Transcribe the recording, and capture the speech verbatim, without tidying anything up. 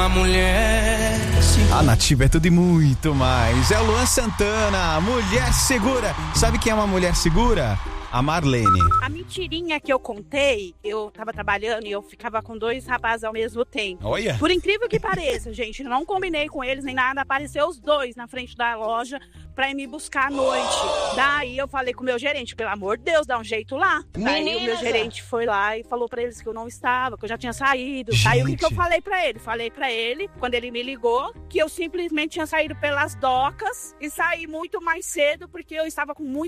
mulher segura. A Nativa é tudo e muito mais. É o Luan Santana, mulher segura. Sabe quem é uma mulher segura? A Marlene. A mentirinha que eu contei, eu tava trabalhando e eu ficava com dois rapazes ao mesmo tempo. Olha. Por incrível que pareça, gente, não combinei com eles nem nada, apareceu os dois na frente da loja pra ir me buscar à noite. Daí eu falei com o meu gerente, pelo amor de Deus, dá um jeito lá. Daí o meu gerente foi lá e falou pra eles que eu não estava, que eu já tinha saído. Gente. Aí o que, que eu falei pra ele? Falei pra ele, quando ele me ligou, que eu simplesmente tinha saído pelas docas e saí muito mais cedo porque eu estava com muita